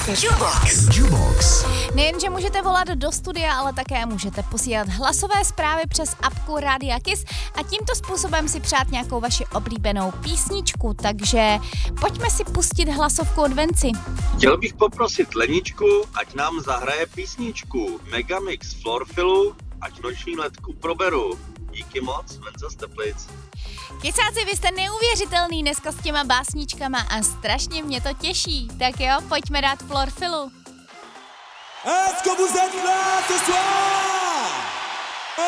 Jubox. Nejenže můžete volat do studia, ale také můžete posílat hlasové zprávy přes apku Rádia Kiss a tímto způsobem si přát nějakou vaši oblíbenou písničku, takže pojďme si pustit hlasovku od Venci. Chtěl bych poprosit Leničku, ať nám zahraje písničku Megamix Florfilu, ať noční letku proberu. Díky moc, Venca z Teplic. Kicáci, vy jste neuvěřitelný dneska s těma básničkama a strašně mě to těší. Tak jo, pojďme dát Florfilu. Est-ce que vous êtes là ce soir?